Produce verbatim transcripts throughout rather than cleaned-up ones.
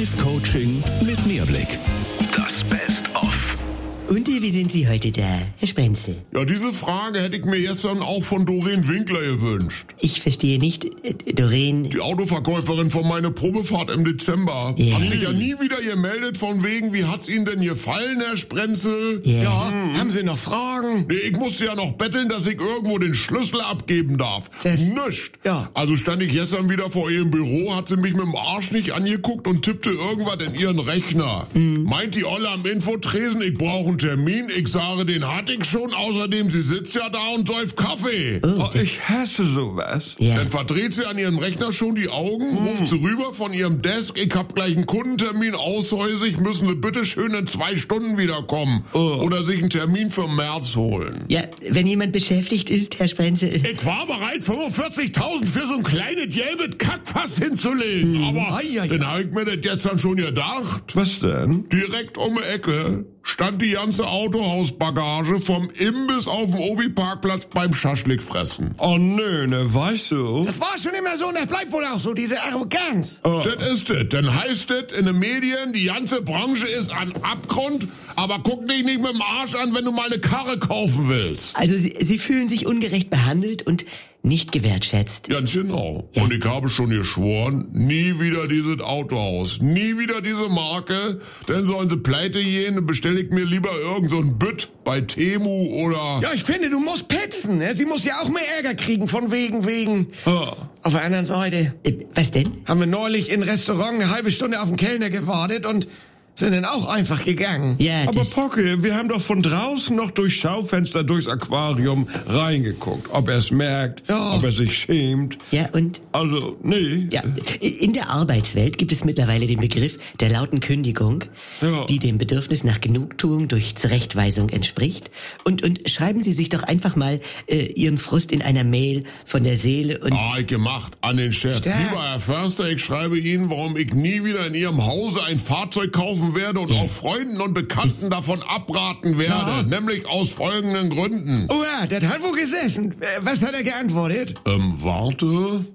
Live-Coaching mit Mehrblick. Das Best-of. Und wie sind Sie heute da, Herr Sprenzel? Ja, diese Frage hätte ich mir gestern auch von Doreen Winkler gewünscht. Ich verstehe nicht, äh, Doreen... Die Autoverkäuferin von meiner Probefahrt im Dezember. Ja. Hat sich ja nie wieder gemeldet von wegen, wie hat's Ihnen denn gefallen, Herr Sprenzel? Ja. Ja, haben Sie noch Fragen? Nee, ich musste ja noch betteln, dass ich irgendwo den Schlüssel abgeben darf. Das- Nischt. Ja. Also stand ich gestern wieder vor ihrem Büro, hat sie mich mit dem Arsch nicht angeguckt und tippte irgendwas in ihren Rechner. Mhm. Meint die Olle am Infotresen, ich brauche einen Termin. Ich sage, den hatte ich schon. Außerdem, sie sitzt ja da und säuft Kaffee. Oh, Oh, ich hasse sowas. ja. Dann verdreht sie an ihrem Rechner schon die Augen, ruft sie rüber von ihrem Desk, ich hab gleich einen Kundentermin aushäusig, müssen sie bitte schön in zwei Stunden wiederkommen. Oder sich einen Termin für März holen. Ja, wenn jemand beschäftigt ist, Herr Sprenzel... Ich war bereit, fünfundvierzigtausend für so ein kleines gelbes Kackfass hinzulegen. Aber Ei, ei, ei. dann hab ich mir das gestern schon gedacht. Was denn? Direkt um die Ecke stand die ganze Autohausbagage vom Imbiss auf dem Obi-Parkplatz beim Schaschlik fressen. Oh nö, ne, weißt du? Das war schon immer so und das bleibt wohl auch so, diese Arroganz. Das ist es. Dann heißt es in den Medien, die ganze Branche ist an Abgrund, aber guck dich nicht mit dem Arsch an, wenn du mal eine Karre kaufen willst. Also Sie, Sie fühlen sich ungerecht behandelt und nicht gewertschätzt. Ganz genau. Ja. Und ich habe schon geschworen, nie wieder dieses Autohaus, nie wieder diese Marke, denn sollen sie pleite gehen, dann bestelle ich mir lieber irgend so ein Bütt bei Temu oder... Ja, ich finde, du musst petzen. Ne? Sie muss ja auch mehr Ärger kriegen, von wegen, wegen. Oh. Auf der anderen Seite Äh, was denn? haben wir neulich im Restaurant eine halbe Stunde auf den Kellner gewartet und sind dann auch einfach gegangen. Ja, Aber das... Pocke, wir haben doch von draußen noch durchs Schaufenster, durchs Aquarium reingeguckt. Ob er es merkt, Ja. ob er sich schämt. Ja, und... Also, nee. Ja, in der Arbeitswelt gibt es mittlerweile den Begriff der lauten Kündigung, Ja. die dem Bedürfnis nach Genugtuung durch Zurechtweisung entspricht. Und, und schreiben Sie sich doch einfach mal äh, Ihren Frust in einer Mail von der Seele und... Ah, ich gemacht an den Chef. Stark. Lieber Herr Förster, ich schreibe Ihnen, warum ich nie wieder in Ihrem Hause ein Fahrzeug kaufen werde und auch Freunden und Bekannten davon abraten werde. Ja. Nämlich aus folgenden Gründen. Oh ja, das hat wohl gesessen. Äh, Was hat er geantwortet? Ähm, warte.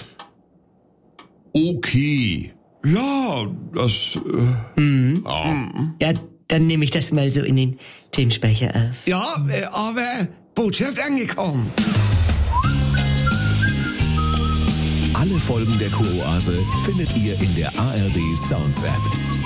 Okay. Ja, das... Äh, Ja, dann nehme ich das mal so in den Themenspeicher auf. Ja, äh, aber Botschaft angekommen. Alle Folgen der Kuroase findet ihr in der A R D Sounds App.